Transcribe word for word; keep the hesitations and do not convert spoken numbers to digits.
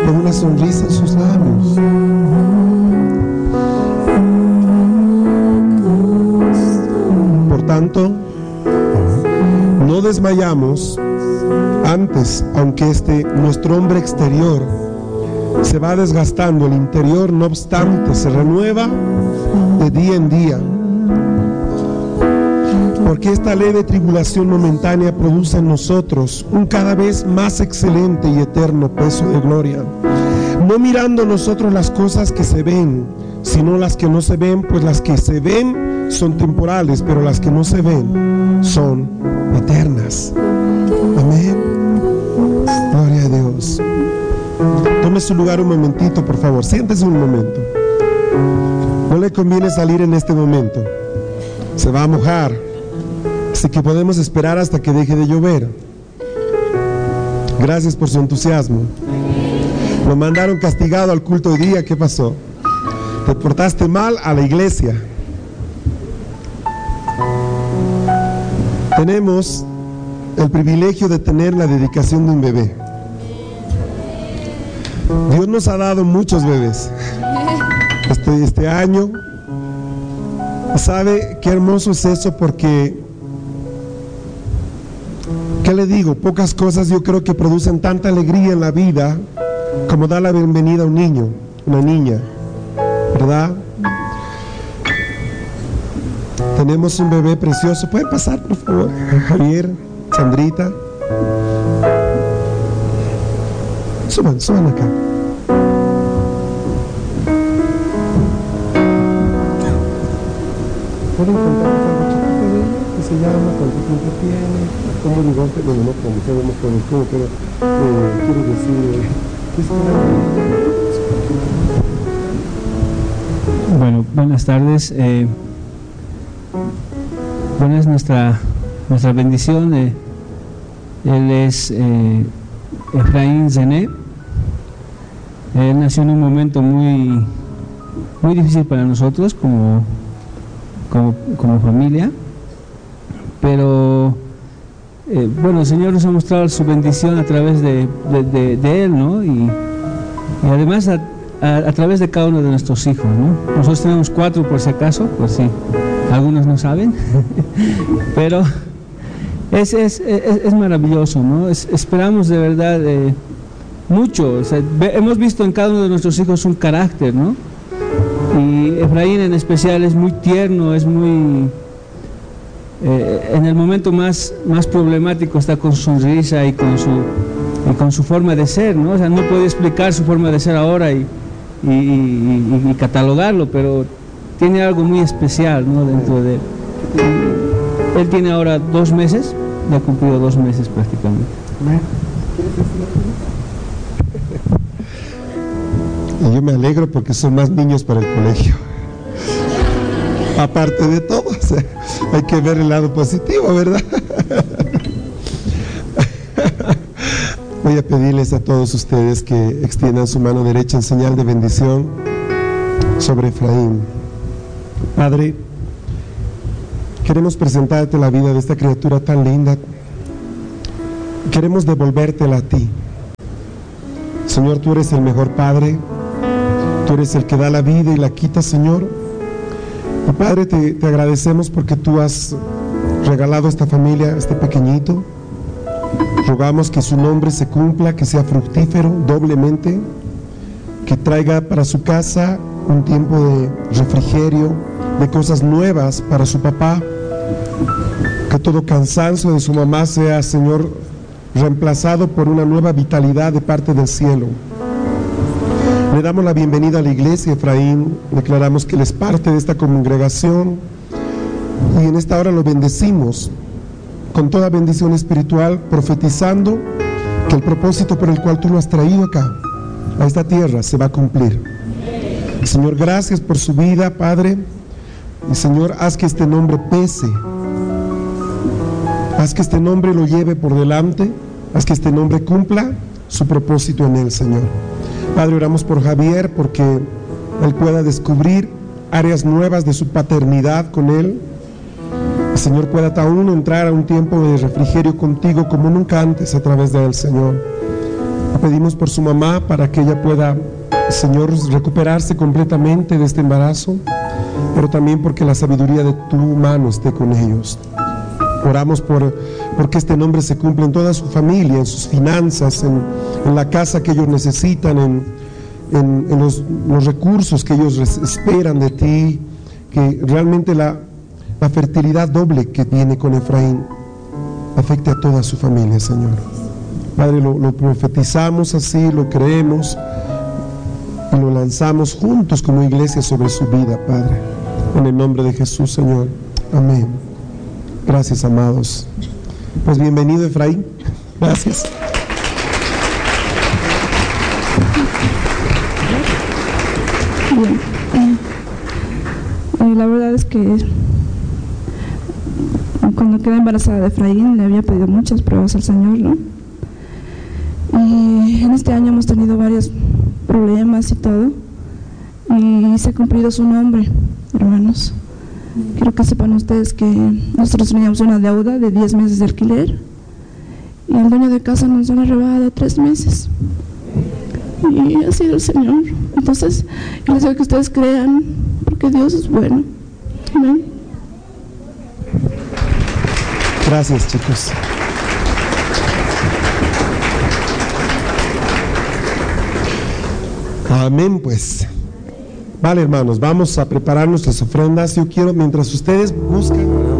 con una sonrisa en sus labios. Por tanto, no desmayamos. Antes, aunque este nuestro hombre exterior se va desgastando, el interior, no obstante, se renueva de día en día. Porque esta leve tribulación momentánea produce en nosotros un cada vez más excelente y eterno peso de gloria. No mirando nosotros las cosas que se ven, sino las que no se ven, pues las que se ven son temporales, pero las que no se ven son eternas. Amén. Gloria a Dios. Tome su lugar un momentito, por favor. Siéntese un momento. No le conviene salir en este momento. Se va a mojar. Así que podemos esperar hasta que deje de llover. Gracias por su entusiasmo. Lo mandaron castigado al culto hoy día. ¿Qué pasó? Te portaste mal a la iglesia. Tenemos el privilegio de tener la dedicación de un bebé. Dios nos ha dado muchos bebés este, este año. ¿Sabe qué hermoso es eso? Porque, ¿qué le digo? Pocas cosas yo creo que producen tanta alegría en la vida como dar la bienvenida a un niño, una niña, ¿verdad? Tenemos un bebé precioso. ¿Pueden pasar, por favor? Javier, Sandrita. Suban, suban acá. ¿Pueden contar algo chiquito de ella? ¿Qué se llama? ¿Cuánto tiempo tiene? ¿Cómo llegó? Bueno, no como sabemos cómo, pero eh, quiero decir, ¿qué es? Bueno, buenas tardes. Eh, bueno, es nuestra, nuestra bendición. Eh, él es eh, Efraín Zené. Él nació en un momento muy, muy difícil para nosotros como, como, como familia, pero eh, bueno, el Señor nos ha mostrado su bendición a través de, de, de, de él, ¿no? Y, y además a, a, a través de cada uno de nuestros hijos, ¿no? Nosotros tenemos cuatro, por si acaso, por si algunos no saben, pero es, es, es, es maravilloso, ¿no? Es, esperamos de verdad eh, mucho. O sea, ve, hemos visto en cada uno de nuestros hijos un carácter, ¿no? Y Efraín en especial es muy tierno, es muy eh, en el momento más, más problemático está con su sonrisa y con su, y con su forma de ser, ¿no? O sea, no puedo explicar su forma de ser ahora y, y, y, y, y catalogarlo, pero tiene algo muy especial, ¿no? Dentro de él. Él tiene ahora dos meses, ya ha cumplido dos meses prácticamente. Y yo me alegro porque son más niños para el colegio. Aparte de todo, o sea, hay que ver el lado positivo, ¿verdad? Voy a pedirles a todos ustedes que extiendan su mano derecha en señal de bendición sobre Efraín. Padre, queremos presentarte la vida de esta criatura tan linda. Queremos devolvértela a ti. Señor, tú eres el mejor Padre. Tú eres el que da la vida y la quita, Señor. Y Padre, te, te agradecemos porque tú has regalado a esta familia, a este pequeñito. Rogamos que su nombre se cumpla, que sea fructífero doblemente, que traiga para su casa un tiempo de refrigerio, de cosas nuevas para su papá, que todo cansancio de su mamá sea, Señor, reemplazado por una nueva vitalidad de parte del cielo. Le damos la bienvenida a la iglesia, Efraín, declaramos que él es parte de esta congregación y en esta hora lo bendecimos con toda bendición espiritual, profetizando que el propósito por el cual tú lo has traído acá, a esta tierra, se va a cumplir. Señor, gracias por su vida, Padre, y Señor, haz que este nombre pese, haz que este nombre lo lleve por delante, haz que este nombre cumpla su propósito en él, Señor. Padre, oramos por Javier, porque él pueda descubrir áreas nuevas de su paternidad con él. El Señor pueda aún entrar a un tiempo de refrigerio contigo como nunca antes a través de él, Señor. Pedimos por su mamá para que ella pueda, Señor, recuperarse completamente de este embarazo, pero también porque la sabiduría de tu mano esté con ellos. Oramos por porque este nombre se cumpla en toda su familia, en sus finanzas, en, en la casa que ellos necesitan, en, en, en los, los recursos que ellos esperan de ti, que realmente la, la fertilidad doble que viene con Efraín afecte a toda su familia, Señor. Padre, lo, lo profetizamos así, lo creemos y lo lanzamos juntos como iglesia sobre su vida, Padre, en el nombre de Jesús, Señor. Amén. Gracias, amados. Pues bienvenido, Efraín. Gracias. Bien. Eh, la verdad es que cuando quedé embarazada de Efraín le había pedido muchas pruebas al Señor, ¿no? Y en este año hemos tenido varios problemas y todo, y se ha cumplido su nombre, hermanos. Quiero que sepan ustedes que nosotros teníamos una deuda de diez meses de alquiler y el dueño de casa nos ha rebajado tres meses. Y ha sido el Señor. Entonces, yo les digo que ustedes crean, porque Dios es bueno. Amén. Gracias, chicos. Amén, pues. Vale, hermanos, vamos a preparar nuestras ofrendas. Yo quiero, mientras ustedes buscan